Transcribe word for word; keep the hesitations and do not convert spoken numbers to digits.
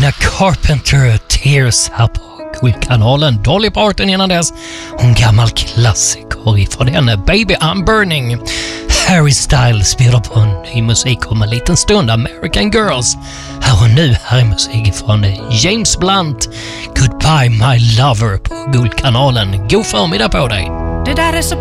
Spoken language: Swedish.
Sabrina Carpenter, Tears här på Guldkanalen. Dolly Parton innan dess, en gammal klassiker ifrån henne, Baby I'm Burning. Harry Styles spelar på ny musik om en liten stund, American Girls. Här och nu, här är musik från James Blunt, Goodbye My Lover på Guldkanalen. God förmiddag på dig! Det där är så